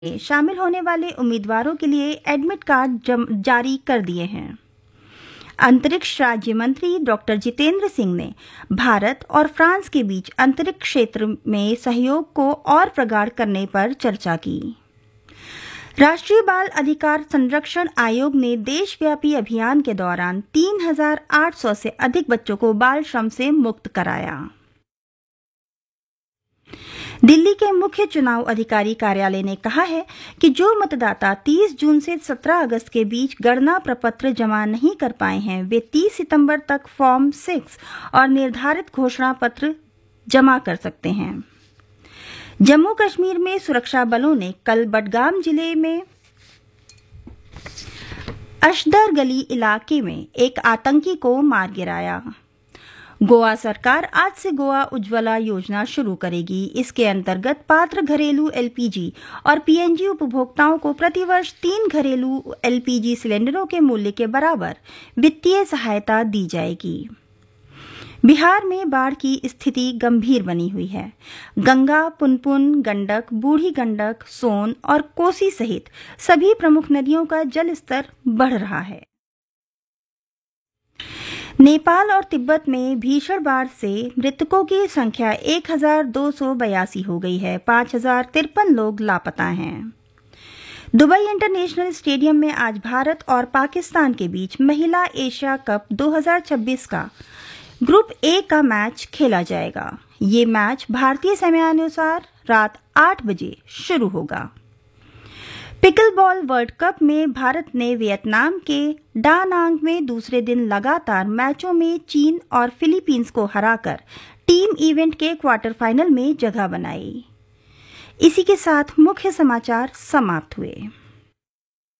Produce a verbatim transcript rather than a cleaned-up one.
में शामिल होने वाले उम्मीदवारों के लिए एडमिट कार्ड जारी कर दिए हैं। अंतरिक्ष राज्य मंत्री डॉक्टर जितेंद्र सिंह ने भारत और फ्रांस के बीच अंतरिक्ष क्षेत्र में सहयोग को और प्रगाढ़ करने पर चर्चा की। राष्ट्रीय बाल अधिकार संरक्षण आयोग ने देशव्यापी अभियान के दौरान तीन हज़ार आठ सौ से अधिक बच्चों को बाल श्रम से मुक्त कराया। दिल्ली के मुख्य चुनाव अधिकारी कार्यालय ने कहा है कि जो मतदाता तीस जून से सत्रह अगस्त के बीच गणना प्रपत्र जमा नहीं कर पाए हैं, वे तीस सितंबर तक फॉर्म सिक्स और निर्धारित घोषणा पत्र जमा कर सकते हैं। जम्मू कश्मीर में सुरक्षा बलों ने कल बडगाम जिले में अशदर गली इलाके में एक आतंकी को मार गिराया। गोवा सरकार आज से गोवा उज्ज्वला योजना शुरू करेगी। इसके अंतर्गत पात्र घरेलू एलपीजी और पीएनजी उपभोक्ताओं को प्रतिवर्ष तीन घरेलू एलपीजी सिलेंडरों के मूल्य के बराबर वित्तीय सहायता दी जाएगी। बिहार में बाढ़ की स्थिति गंभीर बनी हुई है। गंगा, पुनपुन, गंडक, बूढ़ी गंडक, सोन और कोसी सहित सभी प्रमुख नदियों का जलस्तर बढ़ रहा है। नेपाल और तिब्बत में भीषण बाढ़ से मृतकों की संख्या एक हजार दो सौ बयासी हो गई है। पांच हजार तिरपन लोग लापता हैं। दुबई इंटरनेशनल स्टेडियम में आज भारत और पाकिस्तान के बीच महिला एशिया कप दो हज़ार छब्बीस का ग्रुप ए का मैच खेला जाएगा। ये मैच भारतीय समयानुसार रात आठ बजे शुरू होगा। पिकलबॉल वर्ल्ड कप में भारत ने वियतनाम के डा नांग में दूसरे दिन लगातार मैचों में चीन और फिलीपींस को हराकर टीम इवेंट के क्वार्टर फाइनल में जगह बनाई। इसी के साथ मुख्य समाचार समाप्त हुए।